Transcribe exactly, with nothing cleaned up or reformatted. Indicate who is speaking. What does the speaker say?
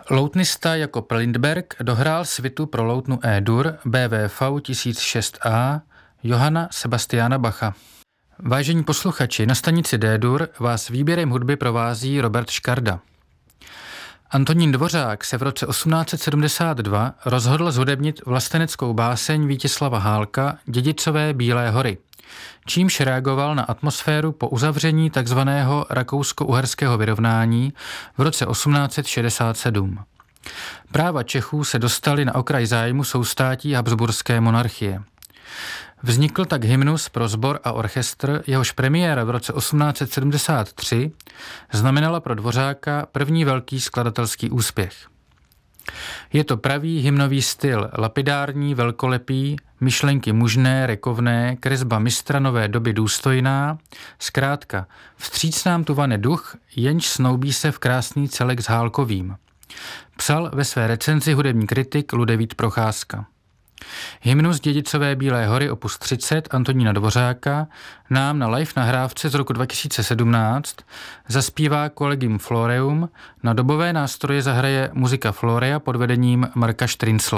Speaker 1: Loutnista Jakob Lindberg dohrál svitu pro loutnu E-dur B V V tisíc šest A Johanna Sebastiana Bacha. Vážení posluchači, na stanici D-dur vás výběrem hudby provází Robert Škarda. Antonín Dvořák se v roce osmnáct set sedmdesát dva rozhodl zhudebnit vlasteneckou báseň Vítězslava Hálka Dědicové Bílé hory, čímž reagoval na atmosféru po uzavření tzv. Rakousko-uherského vyrovnání v roce osmnáct set šedesát sedm. Práva Čechů se dostaly na okraj zájmu soustátí habsburské monarchie. Vznikl tak hymnus pro sbor a orchestr, jehož premiéra v roce osmnáct set sedmdesát tři znamenala pro Dvořáka první velký skladatelský úspěch. Je to pravý hymnový styl, lapidární, velkolepý, myšlenky mužné, rekovné, kresba mistra nové doby důstojná, zkrátka, vstříc nám tu vane duch, jenž snoubí se v krásný celek s Hálkovým. Psal ve své recenzi hudební kritik Ludevít Procházka. Hymnus Dědicové Bílé hory opus třicet Antonína Dvořáka nám na live nahrávce z roku dva tisíce sedmnáct zaspívá Collegium Floreum, na dobové nástroje zahraje muzika Florea pod vedením Marka Štryncla.